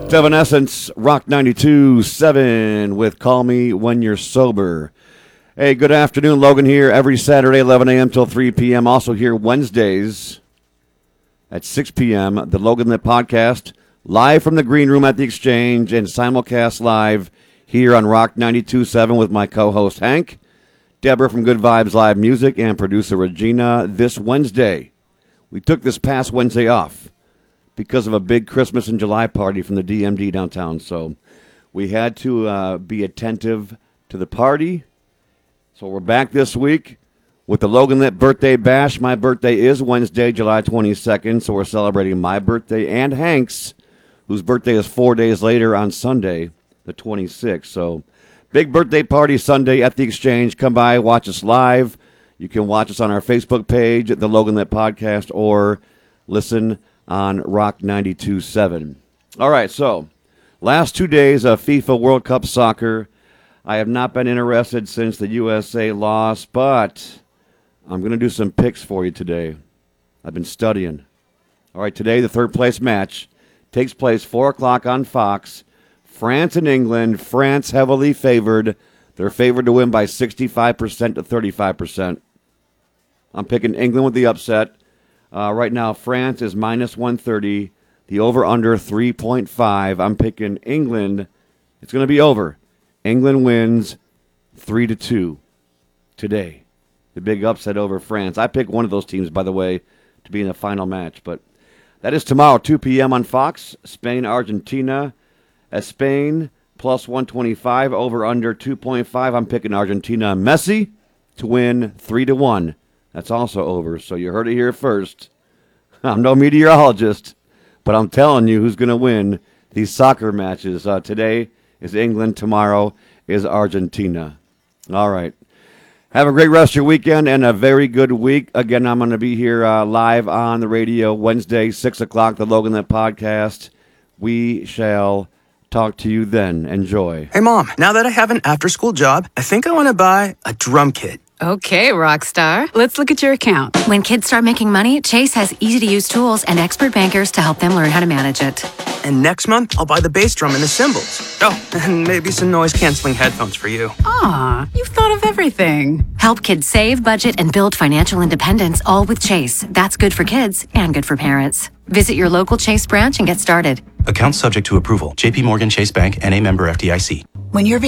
Evanescence, Rock 92.7 with Call Me When You're Sober. Hey, good afternoon. Logan here every Saturday, 11 a.m. till 3 p.m. Also here Wednesdays at 6 p.m. The Logan Lit Podcast, live from the Green Room at the Exchange and simulcast live here on Rock 92.7 with my co-host Hank, Deborah from Good Vibes Live Music, and producer Regina. This Wednesday, we took this past Wednesday off because of a big Christmas in July party from the DMD downtown. So we had to be attentive to the party. So we're back this week with the Logan Lit Birthday Bash. My birthday is Wednesday, July 22nd, so we're celebrating my birthday and Hank's, whose birthday is 4 days later on Sunday, the 26th. So big birthday party Sunday at the Exchange. Come by, watch us live. You can watch us on our Facebook page, the Logan Lit Podcast, or listen on Rock 92.7. All right, so last 2 days of FIFA World Cup soccer. I have not been interested since the USA lost, but I'm going to do some picks for you today. I've been studying. All right, today the third place match takes place 4 o'clock on Fox. France and England. France heavily favored. They're favored to win by 65% to 35%. I'm picking England with the upset. Right now, France is minus 130. The over-under 3.5. I'm picking England. It's going to be over. England wins 3-2 today. The big upset over France. I picked one of those teams, by the way, to be in the final match. But that is tomorrow, 2 p.m. on Fox. Spain, Argentina. Spain plus 125. Over-under 2.5. I'm picking Argentina and Messi to win 3-1. That's also over, so you heard it here first. I'm no meteorologist, but I'm telling you who's going to win these soccer matches. Today is England, tomorrow is Argentina. All right. Have a great rest of your weekend and a very good week. Again, I'm going to be here live on the radio Wednesday, 6 o'clock, the Logan Lit Podcast. We shall talk to you then. Enjoy. Hey, Mom, now that I have an after-school job, I think I want to buy a drum kit. Okay, rock star. Let's look at your account. When kids start making money, Chase has easy-to-use tools and expert bankers to help them learn how to manage it. And next month, I'll buy the bass drum and the cymbals. Oh, and maybe some noise-canceling headphones for you. Aw, you've thought of everything. Help kids save, budget, and build financial independence, all with Chase. That's good for kids and good for parents. Visit your local Chase branch and get started. Account subject to approval. JP Morgan Chase Bank, N.A. member FDIC. When you're